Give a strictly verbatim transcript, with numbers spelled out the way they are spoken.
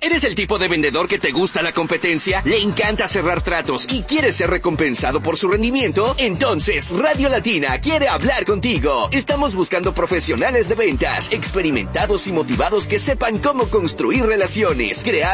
¿Eres el tipo de vendedor que te gusta la competencia? ¿Le encanta cerrar tratos y quiere ser recompensado por su rendimiento? Entonces, Radio Latina quiere hablar contigo. Estamos buscando profesionales de ventas, experimentados y motivados que sepan cómo construir relaciones, crear